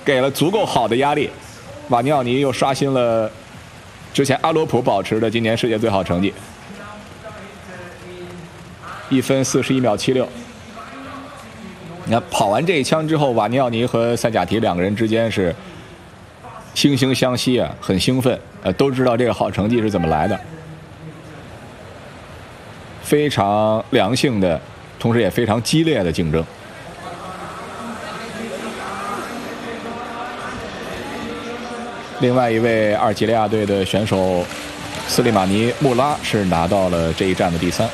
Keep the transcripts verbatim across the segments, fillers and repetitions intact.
给了足够好的压力，瓦尼奥尼又刷新了之前阿罗普保持的今年世界最好成绩，一分四十一秒七六。你看跑完这一枪之后，瓦尼奥尼和塞贾提两个人之间是惺惺相惜啊，很兴奋，呃，都知道这个好成绩是怎么来的，非常良性的，同时也非常激烈的竞争。另外一位阿尔及利亚队的选手斯利马尼穆拉是拿到了这一站的第三。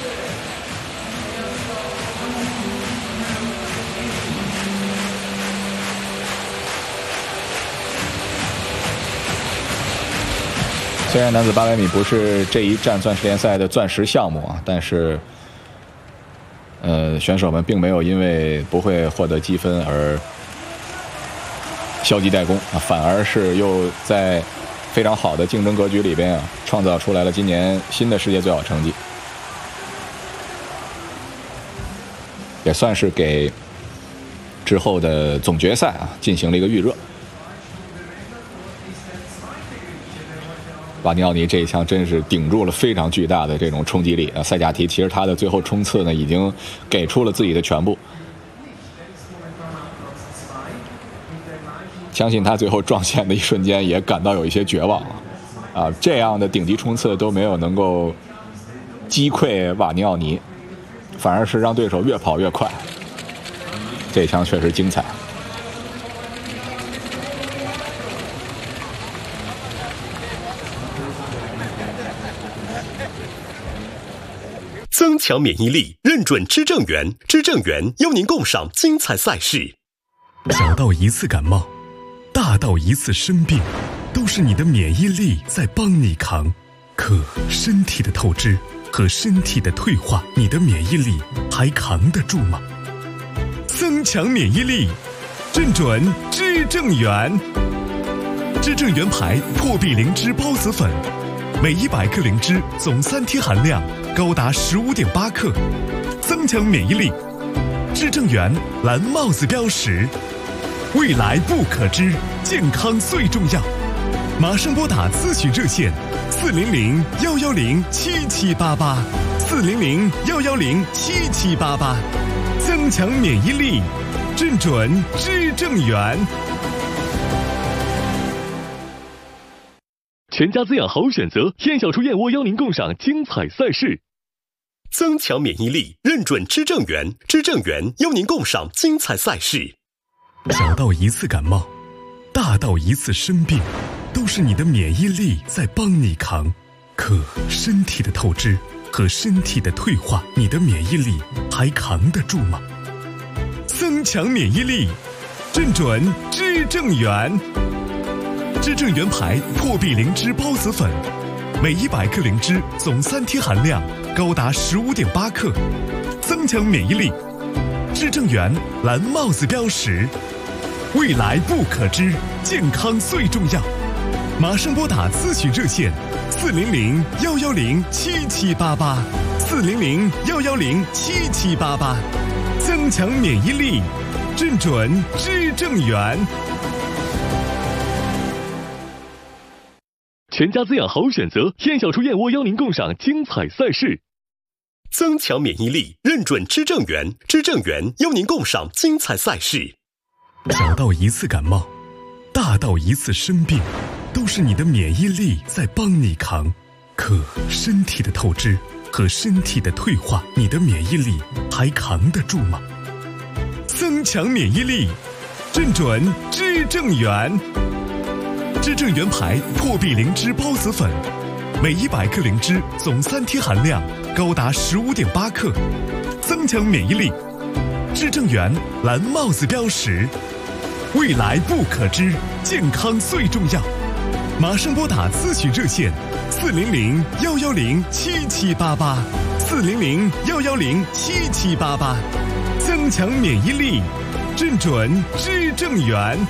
虽然男子八百米不是这一站钻石联赛的钻石项目啊，但是，呃，选手们并没有因为不会获得积分而消极怠工啊，反而是又在非常好的竞争格局里边啊，创造出来了今年新的世界最好成绩，也算是给之后的总决赛啊进行了一个预热。瓦尼奥尼这一枪真是顶住了非常巨大的这种冲击力啊！塞贾提其实他的最后冲刺呢，已经给出了自己的全部，相信他最后撞线的一瞬间也感到有一些绝望啊！这样的顶级冲刺都没有能够击溃瓦尼奥尼，反而是让对手越跑越快。这一枪确实精彩。 增强免疫力，认准知正源，知正源邀您共赏精彩赛事。 小到一次感冒，大到一次生病，都是你的免疫力在帮你扛。可身体的透支和身体的退化，你的免疫力还扛得住吗？增强免疫力，认准知正源。知正源牌破壁灵芝孢子粉，每一百克灵芝总三天含量高达十五点八克，增强免疫力。知正源蓝帽子标识，未来不可知，健康最重要。马上拨打咨询热线四零零幺幺零七七八八，四零零幺幺零七七八八，增强免疫力，认准知正源。 全家滋养好选择，燕小厨燕窝邀您共赏精彩赛事。 增强免疫力，认准知正源，知正源邀您共赏精彩赛事。 小到一次感冒，大到一次生病，都是你的免疫力在帮你扛。可身体的透支和身体的退化，你的免疫力还扛得住吗？增强免疫力，认准知正源。知正源牌破壁灵芝孢子粉，每一百克灵芝总三天含量高达十五点八克，增强免疫力。知正源蓝帽子标识，未来不可知，健康最重要。马上拨打咨询热线四零零幺幺零七七八八，四零零幺幺零七七八八，增强免疫力，认准知正源。 全家滋养好选择，燕小厨燕窝邀您共赏精彩赛事。 增强免疫力，认准知正源，知正源邀您共赏精彩赛事。 小到一次感冒，大到一次生病，都是你的免疫力在帮你扛。可身体的透支和身体的退化，你的免疫力还扛得住吗？增强免疫力，认准知正源。知正源牌破壁灵芝孢子粉，每一百克灵芝总三天含量高达十五点八克，增强免疫力。知正源蓝帽子标识，未来不可知，健康最重要。马上拨打咨询热线四零零幺幺零七七八八，四零零幺幺零七七八八，增强免疫力，认准知正源。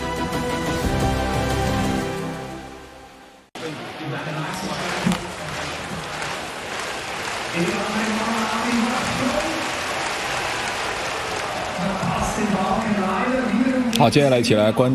好，接下来一起来关注